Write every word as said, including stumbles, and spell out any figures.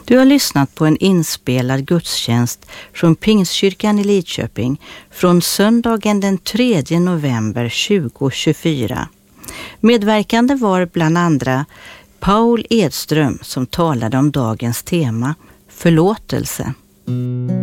Du har lyssnat på en inspelad gudstjänst från Pingstkyrkan i Lidköping från söndagen den tredje november tjugohundratjugofyra. Medverkande var bland andra Paul Edström som talade om dagens tema, förlåtelse.